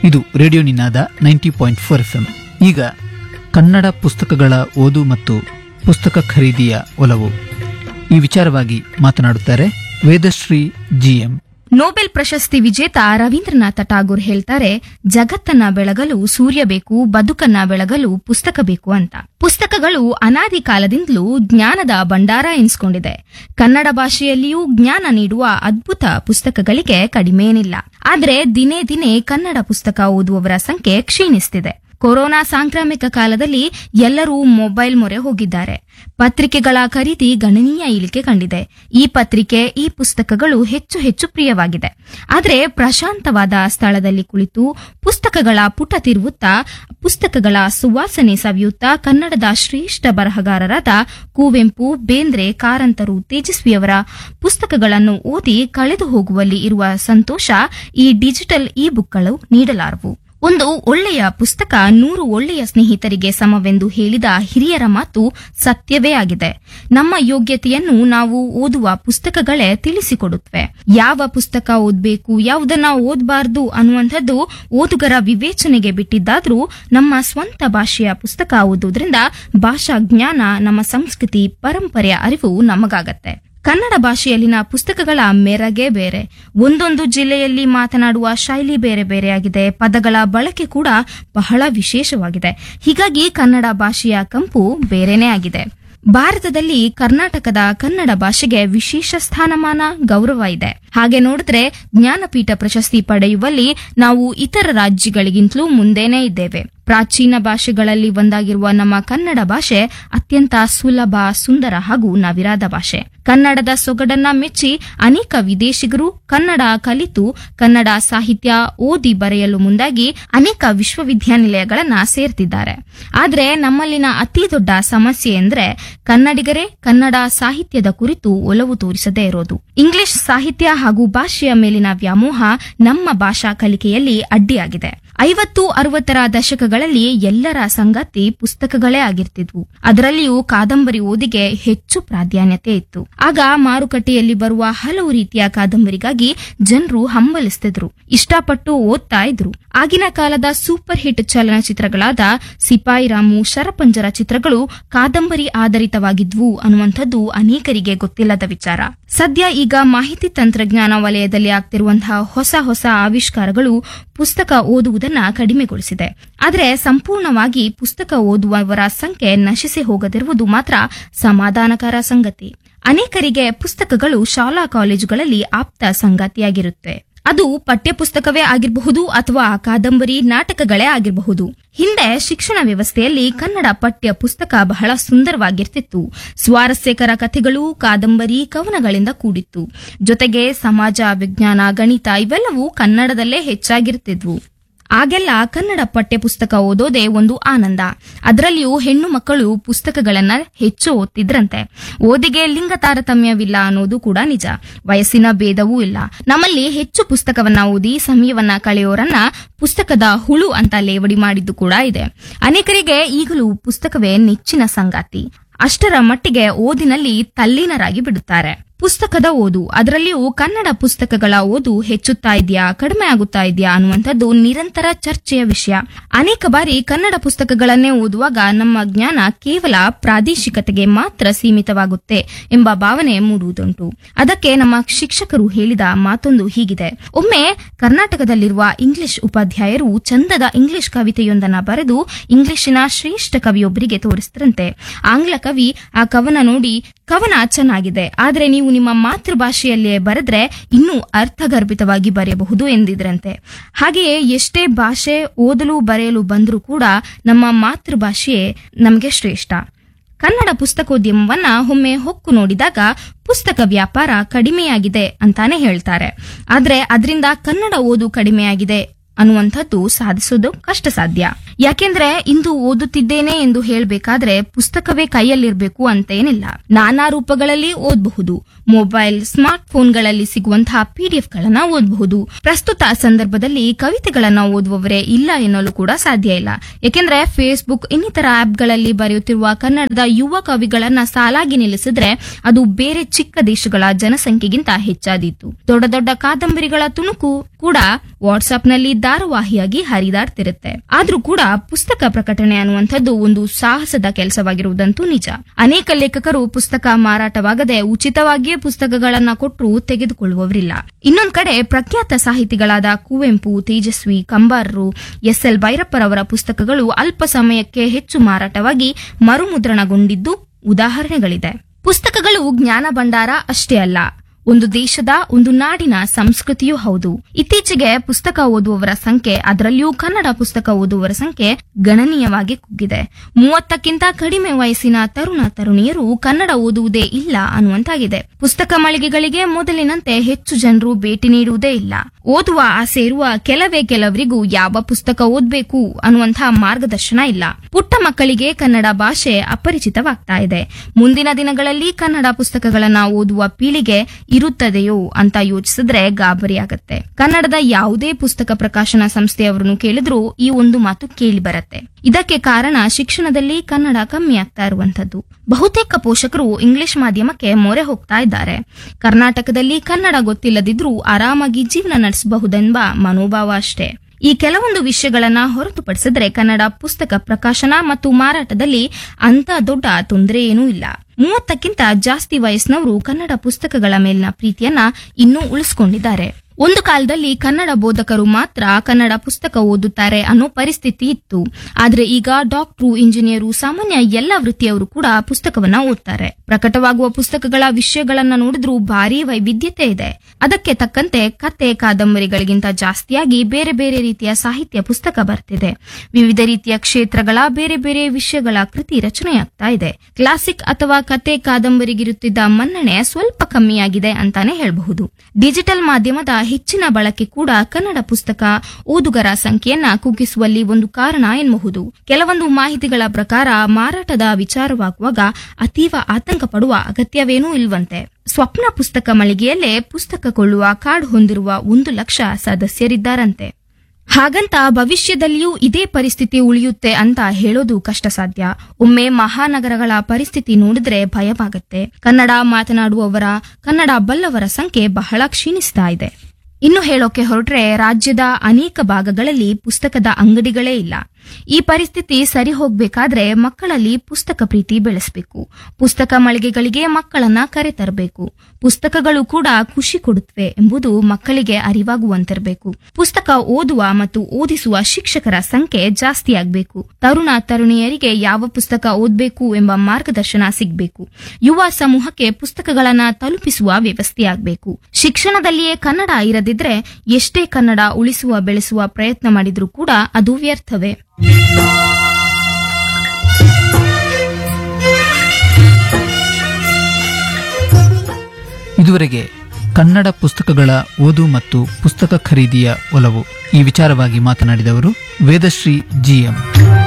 ಇದು ರೇಡಿಯೋ ನಿನಾದ 90.4 FM. ಈಗ ಕನ್ನಡ ಪುಸ್ತಕಗಳ ಓದು ಮತ್ತು ಪುಸ್ತಕ ಖರೀದಿಯ ಒಲವು ಈ ವಿಚಾರವಾಗಿ ಮಾತನಾಡುತ್ತಾರೆ ವೇದಶ್ರೀ ಜಿಎಂ. ನೊಬೆಲ್ ಪ್ರಶಸ್ತಿ ವಿಜೇತ ರವೀಂದ್ರನಾಥ ಟಾಗೂರ್ ಹೇಳ್ತಾರೆ, ಜಗತ್ತನ್ನ ಬೆಳಗಲು ಸೂರ್ಯ ಬೇಕು, ಬದುಕನ್ನ ಬೆಳಗಲು ಪುಸ್ತಕ ಬೇಕು ಅಂತ. ಪುಸ್ತಕಗಳು ಅನಾದಿ ಕಾಲದಿಂದಲೂ ಜ್ಞಾನದ ಭಂಡಾರ ಎನಿಸಿಕೊಂಡಿದೆ. ಕನ್ನಡ ಭಾಷೆಯಲ್ಲಿಯೂ ಜ್ಞಾನ ನೀಡುವ ಅದ್ಭುತ ಪುಸ್ತಕಗಳಿಗೆ ಕಡಿಮೆಯೇನಿಲ್ಲ. ಆದ್ರೆ ದಿನೇ ದಿನೇ ಕನ್ನಡ ಪುಸ್ತಕ ಓದುವವರ ಸಂಖ್ಯೆ ಕ್ಷೀಣಿಸುತ್ತಿದೆ. ಕೊರೋನಾ ಸಾಂಕ್ರಾಮಿಕ ಕಾಲದಲ್ಲಿ ಎಲ್ಲರೂ ಮೊಬೈಲ್ ಮೊರೆ ಹೋಗಿದ್ದಾರೆ. ಪತ್ರಿಕೆಗಳ ಖರೀದಿ ಗಣನೀಯ ಇಳಿಕೆ ಕಂಡಿದೆ. ಈ ಪತ್ರಿಕೆ, ಈ ಪುಸ್ತಕಗಳು ಹೆಚ್ಚು ಹೆಚ್ಚು ಪ್ರಿಯವಾಗಿದೆ. ಆದರೆ ಪ್ರಶಾಂತವಾದ ಸ್ಥಳದಲ್ಲಿ ಕುಳಿತು ಪುಸ್ತಕಗಳ ಪುಟ ತಿರುವುತ್ತಾ, ಪುಸ್ತಕಗಳ ಸುವಾಸನೆ ಸವಿಯುತ್ತಾ ಕನ್ನಡದ ಶ್ರೇಷ್ಠ ಬರಹಗಾರರಾದ ಕುವೆಂಪು, ಬೇಂದ್ರೆ, ಕಾರಂತರು, ತೇಜಸ್ವಿಯವರ ಪುಸ್ತಕಗಳನ್ನು ಓದಿ ಕಳೆದು ಹೋಗುವಲ್ಲಿ ಇರುವ ಸಂತೋಷ ಈ ಡಿಜಿಟಲ್ ಇ ಬುಕ್ಗಳು ನೀಡಲಾರವು. ಒಂದು ಒಳ್ಳೆಯ ಪುಸ್ತಕ 100 ಒಳ್ಳೆಯ ಸ್ನೇಹಿತರಿಗೆ ಸಮವೆಂದು ಹೇಳಿದ ಹಿರಿಯರ ಮಾತು ಸತ್ಯವೇ ಆಗಿದೆ. ನಮ್ಮ ಯೋಗ್ಯತೆಯನ್ನು ನಾವು ಓದುವ ಪುಸ್ತಕಗಳೇ ತಿಳಿಸಿಕೊಡುತ್ತವೆ. ಯಾವ ಪುಸ್ತಕ ಓದಬೇಕು, ಯಾವುದನ್ನ ಓದಬಾರದು ಅನ್ನುವಂಥದ್ದು ಓದುಗರ ವಿವೇಚನೆಗೆ ಬಿಟ್ಟಿದ್ದಾದ್ರೂ ನಮ್ಮ ಸ್ವಂತ ಭಾಷೆಯ ಪುಸ್ತಕ ಓದುವುದರಿಂದ ಭಾಷಾ ಜ್ಞಾನ, ನಮ್ಮ ಸಂಸ್ಕೃತಿ, ಪರಂಪರೆಯ ಅರಿವು ನಮಗಾಗತ್ತೆ. ಕನ್ನಡ ಭಾಷೆಯಲ್ಲಿನ ಪುಸ್ತಕಗಳ ಮೆರಗೇ ಬೇರೆ. ಒಂದೊಂದು ಜಿಲ್ಲೆಯಲ್ಲಿ ಮಾತನಾಡುವ ಶೈಲಿ ಬೇರೆ ಬೇರೆಯಾಗಿದೆ. ಪದಗಳ ಬಳಕೆ ಕೂಡ ಬಹಳ ವಿಶೇಷವಾಗಿದೆ. ಹೀಗಾಗಿ ಕನ್ನಡ ಭಾಷೆಯ ಕಂಪು ಬೇರೆನೇ ಆಗಿದೆ. ಭಾರತದಲ್ಲಿ ಕರ್ನಾಟಕದ ಕನ್ನಡ ಭಾಷೆಗೆ ವಿಶೇಷ ಸ್ಥಾನಮಾನ, ಗೌರವ ಇದೆ. ಹಾಗೆ ನೋಡಿದ್ರೆ ಜ್ಞಾನಪೀಠ ಪ್ರಶಸ್ತಿ ಪಡೆಯುವಲ್ಲಿ ನಾವು ಇತರ ರಾಜ್ಯಗಳಿಗಿಂತಲೂ ಮುಂದೆನೇ ಇದ್ದೇವೆ. ಪ್ರಾಚೀನ ಭಾಷೆಗಳಲ್ಲಿ ಒಂದಾಗಿರುವ ನಮ್ಮ ಕನ್ನಡ ಭಾಷೆ ಅತ್ಯಂತ ಸುಲಭ, ಸುಂದರ ಹಾಗೂ ನವಿರಾದ ಭಾಷೆ. ಕನ್ನಡದ ಸೊಗಡನ್ನ ಮೆಚ್ಚಿ ಅನೇಕ ವಿದೇಶಿಗರು ಕನ್ನಡ ಕಲಿತು ಕನ್ನಡ ಸಾಹಿತ್ಯ ಓದಿ ಬರೆಯಲು ಮುಂದಾಗಿ ಅನೇಕ ವಿಶ್ವವಿದ್ಯಾನಿಲಯಗಳನ್ನ ಸೇರ್ತಿದ್ದಾರೆ. ಆದ್ರೆ ನಮ್ಮಲ್ಲಿನ ಅತಿ ದೊಡ್ಡ ಸಮಸ್ಯೆ ಎಂದ್ರೆ ಕನ್ನಡಿಗರೇ ಕನ್ನಡ ಸಾಹಿತ್ಯದ ಕುರಿತು ಒಲವು ತೋರಿಸದೇ ಇರೋದು. ಇಂಗ್ಲಿಷ್ ಸಾಹಿತ್ಯ ಹಾಗೂ ಭಾಷೆಯ ಮೇಲಿನ ವ್ಯಾಮೋಹ ನಮ್ಮ ಭಾಷಾ ಕಲಿಕೆಯಲ್ಲಿ ಅಡ್ಡಿಯಾಗಿದೆ. 50-60ರ ದಶಕಗಳಲ್ಲಿ ಎಲ್ಲರ ಸಂಗಾತಿ ಪುಸ್ತಕಗಳೇ ಆಗಿರ್ತಿದ್ವು. ಅದರಲ್ಲಿಯೂ ಕಾದಂಬರಿ ಓದಿಗೆ ಹೆಚ್ಚು ಪ್ರಾಧಾನ್ಯತೆ ಇತ್ತು. ಆಗ ಮಾರುಕಟ್ಟೆಯಲ್ಲಿ ಬರುವ ಹಲವು ರೀತಿಯ ಕಾದಂಬರಿಗಾಗಿ ಜನರು ಹಂಬಲಿಸ್ತಿದ್ರು, ಇಷ್ಟಪಟ್ಟು ಓದ್ತಾ ಇದ್ರು. ಆಗಿನ ಕಾಲದ ಸೂಪರ್ ಹಿಟ್ ಚಲನಚಿತ್ರಗಳಾದ ಸಿಪಾಯಿರಾಮು, ಶರಪಂಜರ ಚಿತ್ರಗಳು ಕಾದಂಬರಿ ಆಧಾರಿತವಾಗಿದ್ವು ಅನ್ನುವಂಥದ್ದು ಅನೇಕರಿಗೆ ಗೊತ್ತಿಲ್ಲದ ವಿಚಾರ. ಸದ್ಯ ಈಗ ಮಾಹಿತಿ ತಂತ್ರಜ್ಞಾನ ವಲಯದಲ್ಲಿ ಆಗ್ತಿರುವಂತಹ ಹೊಸ ಹೊಸ ಆವಿಷ್ಕಾರಗಳು ಪುಸ್ತಕ ಓದುವುದನ್ನ ಕಡಿಮೆಗೊಳಿಸಿದೆ. ಆದರೆ ಸಂಪೂರ್ಣವಾಗಿ ಪುಸ್ತಕ ಓದುವವರ ಸಂಖ್ಯೆ ನಶಿಸಿ ಹೋಗದಿರುವುದು ಮಾತ್ರ ಸಮಾಧಾನಕರ ಸಂಗತಿ. ಅನೇಕರಿಗೆ ಪುಸ್ತಕಗಳು ಶಾಲಾ ಕಾಲೇಜುಗಳಲ್ಲಿ ಆಪ್ತ ಸಂಗಾತಿಯಾಗಿರುತ್ತೆ. ಅದು ಪಠ್ಯಪುಸ್ತಕವೇ ಆಗಿರಬಹುದು ಅಥವಾ ಕಾದಂಬರಿ, ನಾಟಕಗಳೇ ಆಗಿರಬಹುದು. ಹಿಂದೆ ಶಿಕ್ಷಣ ವ್ಯವಸ್ಥೆಯಲ್ಲಿ ಕನ್ನಡ ಪಠ್ಯ ಪುಸ್ತಕ ಬಹಳ ಸುಂದರವಾಗಿರ್ತಿತ್ತು. ಸ್ವಾರಸ್ಯಕರ ಕಥೆಗಳು, ಕಾದಂಬರಿ, ಕವನಗಳಿಂದ ಕೂಡಿತ್ತು. ಜೊತೆಗೆ ಸಮಾಜ ವಿಜ್ಞಾನ, ಗಣಿತ ಇವೆಲ್ಲವೂ ಕನ್ನಡದಲ್ಲೇ ಹೆಚ್ಚಾಗಿರ್ತಿದ್ವು. ಆಗೆಲ್ಲ ಕನ್ನಡ ಪಠ್ಯಪುಸ್ತಕ ಓದೋದೇ ಒಂದು ಆನಂದ. ಅದರಲ್ಲಿಯೂ ಹೆಣ್ಣು ಮಕ್ಕಳು ಪುಸ್ತಕಗಳನ್ನ ಹೆಚ್ಚು ಓದ್ತಿದ್ರಂತೆ. ಓದಿಗೆ ಲಿಂಗ ತಾರತಮ್ಯವಿಲ್ಲ ಅನ್ನೋದು ಕೂಡ ನಿಜ. ವಯಸ್ಸಿನ ಭೇದವೂ ಇಲ್ಲ. ನಮ್ಮಲ್ಲಿ ಹೆಚ್ಚು ಪುಸ್ತಕವನ್ನ ಓದಿ ಸಮಯವನ್ನ ಕಳೆಯೋರನ್ನ ಪುಸ್ತಕದ ಹುಳು ಅಂತ ಲೇವಡಿ ಮಾಡಿದ್ದು ಕೂಡ ಇದೆ. ಅನೇಕರಿಗೆ ಈಗಲೂ ಪುಸ್ತಕವೇ ನೆಚ್ಚಿನ ಸಂಗಾತಿ. ಅಷ್ಟರ ಮಟ್ಟಿಗೆ ಓದಿನಲ್ಲಿ ತಲ್ಲೀನರಾಗಿ ಬಿಡುತ್ತಾರೆ. ಪುಸ್ತಕದ ಓದು, ಅದರಲ್ಲಿಯೂ ಕನ್ನಡ ಪುಸ್ತಕಗಳ ಓದು ಹೆಚ್ಚುತ್ತಾ ಇದೆಯಾ, ಕಡಿಮೆ ಆಗುತ್ತಾ ಇದೆಯಾ ಅನ್ನುವಂಥದ್ದು ನಿರಂತರ ಚರ್ಚೆಯ ವಿಷಯ. ಅನೇಕ ಬಾರಿ ಕನ್ನಡ ಪುಸ್ತಕಗಳನ್ನೇ ಓದುವಾಗ ನಮ್ಮ ಜ್ಞಾನ ಕೇವಲ ಪ್ರಾದೇಶಿಕತೆಗೆ ಮಾತ್ರ ಸೀಮಿತವಾಗುತ್ತೆ ಎಂಬ ಭಾವನೆ ಮೂಡುವುದುಂಟು. ಅದಕ್ಕೆ ನಮ್ಮ ಶಿಕ್ಷಕರು ಹೇಳಿದ ಮಾತೊಂದು ಹೀಗಿದೆ: ಒಮ್ಮೆ ಕರ್ನಾಟಕದಲ್ಲಿರುವ ಇಂಗ್ಲಿಷ್ ಉಪಾಧ್ಯಾಯರು ಚಂದದ ಇಂಗ್ಲಿಷ್ ಕವಿತೆಯೊಂದನ್ನು ಬರೆದು ಇಂಗ್ಲಿಶಿನ ಶ್ರೇಷ್ಠ ಕವಿಯೊಬ್ಬರಿಗೆ ತೋರಿಸಿದ್ರಂತೆ. ಆಂಗ್ಲ ಕವಿ ಆ ಕವನ ನೋಡಿ, ಕವನ ಚೆನ್ನಾಗಿದೆ, ಆದರೆ ನೀವು ನಿಮ್ಮ ಮಾತೃಭಾಷೆಯಲ್ಲೇ ಬರೆದ್ರೆ ಇನ್ನೂ ಅರ್ಥಗರ್ಭಿತವಾಗಿ ಬರೆಯಬಹುದು ಎಂದಿದ್ರಂತೆ. ಹಾಗೆಯೇ ಎಷ್ಟೇ ಭಾಷೆ ಓದಲು ಬರೆಯಲು ಬಂದರೂ ಕೂಡ ನಮ್ಮ ಮಾತೃಭಾಷೆಯೇ ನಮಗೆ ಶ್ರೇಷ್ಠ. ಕನ್ನಡ ಪುಸ್ತಕೋದ್ಯಮವನ್ನ ಒಮ್ಮೆ ಹೊಕ್ಕು ನೋಡಿದಾಗ ಪುಸ್ತಕ ವ್ಯಾಪಾರ ಕಡಿಮೆಯಾಗಿದೆ ಅಂತಾನೆ ಹೇಳ್ತಾರೆ. ಆದ್ರೆ ಅದರಿಂದ ಕನ್ನಡ ಓದು ಕಡಿಮೆಯಾಗಿದೆ ಅನ್ನುವಂಥದ್ದು ಸಾಧಿಸೋದು ಕಷ್ಟ ಸಾಧ್ಯ. ಯಾಕೆಂದ್ರೆ ಇಂದು ಓದುತ್ತಿದ್ದೇನೆ ಎಂದು ಹೇಳಬೇಕಾದ್ರೆ ಪುಸ್ತಕವೇ ಕೈಯಲ್ಲಿರಬೇಕು ಅಂತೇನಿಲ್ಲ. ನಾನಾ ರೂಪಗಳಲ್ಲಿ ಓದಬಹುದು. ಮೊಬೈಲ್, ಸ್ಮಾರ್ಟ್ ಫೋನ್ಗಳಲ್ಲಿ ಸಿಗುವಂತಹ PDF ಗಳನ್ನ ಓದಬಹುದು. ಪ್ರಸ್ತುತ ಸಂದರ್ಭದಲ್ಲಿ ಕವಿತೆಗಳನ್ನ ಓದುವವರೇ ಇಲ್ಲ ಎನ್ನಲು ಕೂಡ ಸಾಧ್ಯ ಇಲ್ಲ. ಯಾಕೆಂದ್ರೆ ಫೇಸ್ಬುಕ್ ಇನ್ನಿತರ ಆಪ್ಗಳಲ್ಲಿ ಬರೆಯುತ್ತಿರುವ ಕನ್ನಡದ ಯುವ ಕವಿಗಳನ್ನ ಸಾಲಾಗಿ ನಿಲ್ಲಿಸಿದ್ರೆ ಅದು ಬೇರೆ ಚಿಕ್ಕ ದೇಶಗಳ ಜನಸಂಖ್ಯೆಗಿಂತ ಹೆಚ್ಚಾದೀತು. ದೊಡ್ಡ ದೊಡ್ಡ ಕಾದಂಬರಿಗಳ ತುಣುಕು ಕೂಡ ವಾಟ್ಸ್ಆಪ್ನಲ್ಲಿ ಧಾರಾವಾಹಿಯಾಗಿ ಹರಿದಾಡ್ತಿರುತ್ತೆ. ಆದ್ರೂ ಕೂಡ ಪುಸ್ತಕ ಪ್ರಕಟಣೆ ಅನ್ನುವಂಥದ್ದು ಒಂದು ಸಾಹಸದ ಕೆಲಸವಾಗಿರುವುದಂತೂ ನಿಜ. ಅನೇಕ ಲೇಖಕರು ಪುಸ್ತಕ ಮಾರಾಟವಾಗದೆ ಉಚಿತವಾಗಿಯೇ ಪುಸ್ತಕಗಳನ್ನ ಕೊಟ್ಟರು ತೆಗೆದುಕೊಳ್ಳುವವರಿಲ್ಲ. ಇನ್ನೊಂದ್ ಕಡೆ ಪ್ರಖ್ಯಾತ ಸಾಹಿತಿಗಳಾದ ಕುವೆಂಪು, ತೇಜಸ್ವಿ, ಕಂಬಾರರು, ಎಸ್.ಎಲ್. ಭೈರಪ್ಪರವರ ಪುಸ್ತಕಗಳು ಅಲ್ಪ ಸಮಯಕ್ಕೆ ಹೆಚ್ಚು ಮಾರಾಟವಾಗಿ ಮರುಮುದ್ರಣಗೊಂಡಿದ್ದು ಉದಾಹರಣೆಗಳಿದೆ. ಪುಸ್ತಕಗಳು ಜ್ಞಾನ ಭಂಡಾರ ಅಷ್ಟೇ ಅಲ್ಲ, ಒಂದು ದೇಶದ, ಒಂದು ನಾಡಿನ ಸಂಸ್ಕೃತಿಯೂ ಹೌದು. ಇತ್ತೀಚೆಗೆ ಪುಸ್ತಕ ಓದುವವರ ಸಂಖ್ಯೆ, ಅದರಲ್ಲಿಯೂ ಕನ್ನಡ ಪುಸ್ತಕ ಓದುವವರ ಸಂಖ್ಯೆ ಗಣನೀಯವಾಗಿ ಕುಗ್ಗಿದೆ. 30ಕ್ಕಿಂತ ಕಡಿಮೆ ವಯಸ್ಸಿನ ತರುಣ ತರುಣಿಯರು ಕನ್ನಡ ಓದುವುದೇ ಇಲ್ಲ ಅನ್ನುವಂತಾಗಿದೆ. ಪುಸ್ತಕ ಮಳಿಗೆಗಳಿಗೆ ಮೊದಲಿನಂತೆ ಹೆಚ್ಚು ಜನರು ಭೇಟಿ ನೀಡುವುದೇ ಇಲ್ಲ. ಓದುವ ಆಸೆ ಇರುವ ಕೆಲವರಿಗೂ ಯಾವ ಪುಸ್ತಕ ಓದಬೇಕು ಅನ್ನುವಂತಹ ಮಾರ್ಗದರ್ಶನ ಇಲ್ಲ. ಪುಟ್ಟ ಮಕ್ಕಳಿಗೆ ಕನ್ನಡ ಭಾಷೆ ಅಪರಿಚಿತವಾಗ್ತಾ ಇದೆ. ಮುಂದಿನ ದಿನಗಳಲ್ಲಿ ಕನ್ನಡ ಪುಸ್ತಕಗಳನ್ನ ಓದುವ ಪೀಳಿಗೆ ಇರುತ್ತದೆಯೋ ಅಂತ ಯೋಚಿಸಿದ್ರೆ ಗಾಬರಿಯಾಗತ್ತೆ. ಕನ್ನಡದ ಯಾವುದೇ ಪುಸ್ತಕ ಪ್ರಕಾಶನ ಸಂಸ್ಥೆಯವರನ್ನು ಕೇಳಿದ್ರೂ ಈ ಒಂದು ಮಾತು ಕೇಳಿ ಬರುತ್ತೆ. ಇದಕ್ಕೆ ಕಾರಣ ಶಿಕ್ಷಣದಲ್ಲಿ ಕನ್ನಡ ಕಮ್ಮಿ ಆಗ್ತಾ ಇರುವಂತದ್ದು. ಬಹುತೇಕ ಪೋಷಕರು ಇಂಗ್ಲಿಷ್ ಮಾಧ್ಯಮಕ್ಕೆ ಮೊರೆ ಹೋಗ್ತಾ ಇದ್ದಾರೆ. ಕರ್ನಾಟಕದಲ್ಲಿ ಕನ್ನಡ ಗೊತ್ತಿಲ್ಲದಿದ್ರೂ ಆರಾಮಾಗಿ ಜೀವನ ನಡೆಸಬಹುದೆಂಬ ಮನೋಭಾವ ಅಷ್ಟೇ. ಈ ಕೆಲವೊಂದು ವಿಷಯಗಳನ್ನ ಹೊರತುಪಡಿಸಿದ್ರೆ ಕನ್ನಡ ಪುಸ್ತಕ ಪ್ರಕಾಶನ ಮತ್ತು ಮಾರಾಟದಲ್ಲಿ ಅಂತ ದೊಡ್ಡ ತೊಂದರೆ ಏನೂ ಇಲ್ಲ. 30ಕ್ಕಿಂತ ಜಾಸ್ತಿ ವಯಸ್ಸಿನವರು ಕನ್ನಡ ಪುಸ್ತಕಗಳ ಮೇಲಿನ ಪ್ರೀತಿಯನ್ನ ಇನ್ನೂ ಉಳಿಸಿಕೊಂಡಿದ್ದಾರೆ. ಒಂದು ಕಾಲದಲ್ಲಿ ಕನ್ನಡ ಬೋಧಕರು ಮಾತ್ರ ಕನ್ನಡ ಪುಸ್ತಕ ಓದುತ್ತಾರೆ ಅನ್ನೋ ಪರಿಸ್ಥಿತಿ ಇತ್ತು. ಆದ್ರೆ ಈಗ ಡಾಕ್ಟ್ರು, ಇಂಜಿನಿಯರು, ಸಾಮಾನ್ಯ ಎಲ್ಲ ವೃತ್ತಿಯವರು ಕೂಡ ಪುಸ್ತಕವನ್ನ ಓದ್ತಾರೆ. ಪ್ರಕಟವಾಗುವ ಪುಸ್ತಕಗಳ ವಿಷಯಗಳನ್ನ ನೋಡಿದ್ರೂ ಭಾರೀ ವೈವಿಧ್ಯತೆ ಇದೆ. ಅದಕ್ಕೆ ತಕ್ಕಂತೆ ಕತೆ, ಕಾದಂಬರಿಗಳಿಗಿಂತ ಜಾಸ್ತಿಯಾಗಿ ಬೇರೆ ಬೇರೆ ರೀತಿಯ ಸಾಹಿತ್ಯ ಪುಸ್ತಕ ಬರ್ತಿದೆ. ವಿವಿಧ ರೀತಿಯ ಕ್ಷೇತ್ರಗಳ ಬೇರೆ ಬೇರೆ ವಿಷಯಗಳ ಕೃತಿ ರಚನೆಯಾಗ್ತಾ ಇದೆ. ಕ್ಲಾಸಿಕ್ ಅಥವಾ ಕತೆ, ಕಾದಂಬರಿಗಿರುತ್ತಿದ್ದ ಮನ್ನಣೆ ಸ್ವಲ್ಪ ಕಮ್ಮಿಯಾಗಿದೆ ಅಂತಾನೆ ಹೇಳಬಹುದು. ಡಿಜಿಟಲ್ ಮಾಧ್ಯಮದ ಹೆಚ್ಚಿನ ಬಳಕೆ ಕೂಡ ಕನ್ನಡ ಪುಸ್ತಕ ಓದುಗರ ಸಂಖ್ಯೆಯನ್ನ ಕುಗ್ಗಿಸುವಲ್ಲಿ ಒಂದು ಕಾರಣ ಎನ್ನಬಹುದು. ಕೆಲವೊಂದು ಮಾಹಿತಿಗಳ ಪ್ರಕಾರ ಮಾರಾಟದ ವಿಚಾರವಾಗುವಾಗ ಅತೀವ ಆತಂಕ ಪಡುವ ಅಗತ್ಯವೇನೂ ಇಲ್ವಂತೆ. ಸ್ವಪ್ನ ಪುಸ್ತಕ ಮಳಿಗೆಯಲ್ಲೇ ಪುಸ್ತಕ ಕೊಳ್ಳುವ ಕಾರ್ಡ್ ಹೊಂದಿರುವ 1 ಲಕ್ಷ ಸದಸ್ಯರಿದ್ದಾರಂತೆ. ಹಾಗಂತ ಭವಿಷ್ಯದಲ್ಲಿಯೂ ಇದೇ ಪರಿಸ್ಥಿತಿ ಉಳಿಯುತ್ತೆ ಅಂತ ಹೇಳೋದು ಕಷ್ಟ ಸಾಧ್ಯ. ಒಮ್ಮೆ ಮಹಾನಗರಗಳ ಪರಿಸ್ಥಿತಿ ನೋಡಿದ್ರೆ ಭಯವಾಗತ್ತೆ. ಕನ್ನಡ ಮಾತನಾಡುವವರ, ಕನ್ನಡ ಬಲ್ಲವರ ಸಂಖ್ಯೆ ಬಹಳ ಕ್ಷೀಣಿಸ್ತಾ ಇದೆ. ಇನ್ನು ಹೇಳೋಕೆ ಹೊರಟ್ರೆ ರಾಜ್ಯದ ಅನೇಕ ಭಾಗಗಳಲ್ಲಿ ಪುಸ್ತಕದ ಅಂಗಡಿಗಳೇ ಇಲ್ಲ. ಈ ಪರಿಸ್ಥಿತಿ ಸರಿ ಹೋಗ್ಬೇಕಾದ್ರೆ ಮಕ್ಕಳಲ್ಲಿ ಪುಸ್ತಕ ಪ್ರೀತಿ ಬೆಳೆಸಬೇಕು. ಪುಸ್ತಕ ಮಳಿಗೆಗಳಿಗೆ ಮಕ್ಕಳನ್ನ ಕರೆತರಬೇಕು. ಪುಸ್ತಕಗಳು ಕೂಡ ಖುಷಿ ಕೊಡುತ್ತವೆ ಎಂಬುದು ಮಕ್ಕಳಿಗೆ ಅರಿವಾಗುವಂತಿರಬೇಕು. ಪುಸ್ತಕ ಓದುವ ಮತ್ತು ಓದಿಸುವ ಶಿಕ್ಷಕರ ಸಂಖ್ಯೆ ಜಾಸ್ತಿಯಾಗಬೇಕು. ತರುಣ ತರುಣಿಯರಿಗೆ ಯಾವ ಪುಸ್ತಕ ಓದಬೇಕು ಎಂಬ ಮಾರ್ಗದರ್ಶನ ಸಿಗಬೇಕು. ಯುವ ಸಮೂಹಕ್ಕೆ ಪುಸ್ತಕಗಳನ್ನ ತಲುಪಿಸುವ ವ್ಯವಸ್ಥೆಯಾಗಬೇಕು. ಶಿಕ್ಷಣದಲ್ಲಿಯೇ ಕನ್ನಡ ಇರದಿದ್ರೆ ಎಷ್ಟೇ ಕನ್ನಡ ಉಳಿಸುವ ಬೆಳೆಸುವ ಪ್ರಯತ್ನ ಮಾಡಿದ್ರೂ ಕೂಡ ಅದು ವ್ಯರ್ಥವೇ. ಇದುವರೆಗೆ ಕನ್ನಡ ಪುಸ್ತಕಗಳ ಓದು ಮತ್ತು ಪುಸ್ತಕ ಖರೀದಿಯ ಒಲವು ಈ ವಿಚಾರವಾಗಿ ಮಾತನಾಡಿದವರು ವೇದಶ್ರೀ ಜಿಎಂ.